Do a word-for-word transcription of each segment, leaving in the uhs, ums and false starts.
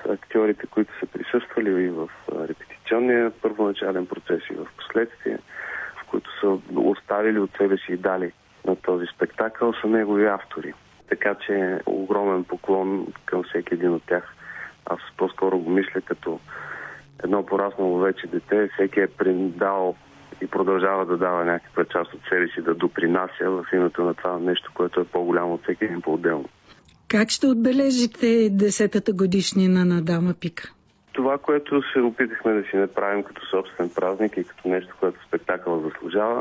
актьорите, които са присъствали и в репетиционния първоначален процес и в последствие, в които са оставили от себе си и дали на този спектакъл, са негови автори. Така че огромен поклон към всеки един от тях. Аз по-скоро го мисля като едно пораснало вече дете. Всеки е предал и продължава да дава някаква част от себе си, да допринася в името на това нещо, което е по-голямо от всеки един по-отделно. Как ще отбележите десетата годишнина на Дама Пика? Това, което се опитахме да си направим като собствен празник и като нещо, което спектакъл заслужава,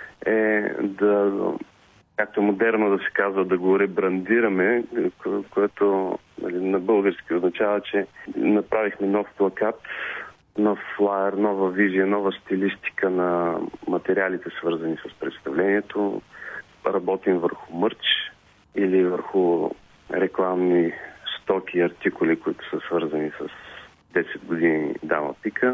е да, както модерно да се казва, да го ребрандираме, което нали, на български означава, че направихме нов плакат, нов флаер, нова визия, нова стилистика на материалите, свързани с представлението. Работим върху мърч или върху рекламни стоки и артикули, които са свързани с десет години Дама Пика.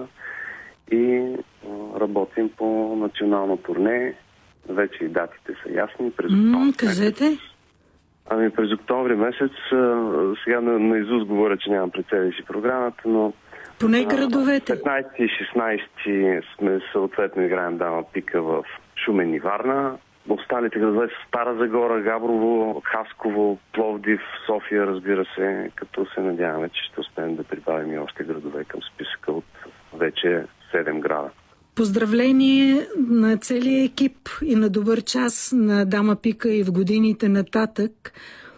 И работим по национално турне. Вече и датите са ясни. През mm, кажете. Ами през октомври месец, сега на, на Изус говоря, че нямам пред себе си програмата, но поне градовете. петнайсети и шестнайсети сме съответно играем Дама Пика в Шумен и Варна. Останалите градове са Стара Загора, Габрово, Хасково, Пловдив, София, разбира се, като се надяваме, че ще успеем да прибавим и още градове към списъка от вече седем града. Поздравление на целия екип и на добър час на Дама Пика и в годините нататък,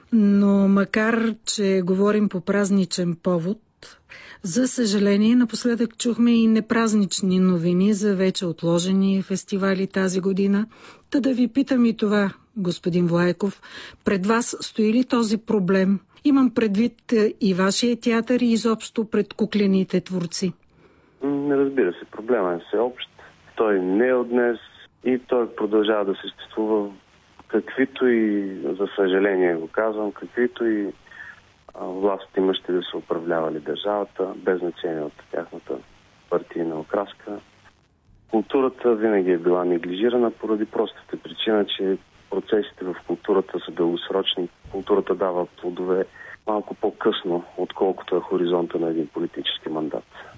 но макар, че говорим по празничен повод, за съжаление, напоследък чухме и непразнични новини за вече отложени фестивали тази година. Та да ви питам и това, господин Влайков, пред вас стои ли този проблем? Имам предвид и вашия театър и изобщо пред куклените творци. Не разбира се, проблема е всеобщ. Той не е от днес и той продължава да съществува каквито и, за съжаление го казвам, каквито и власт имащи да са управлявали държавата, без значение от тяхната партийна окраска. Културата винаги е била неглижирана поради простата причина, че процесите в културата са дългосрочни. Културата дава плодове малко по-късно, отколкото е хоризонта на един политически мандат.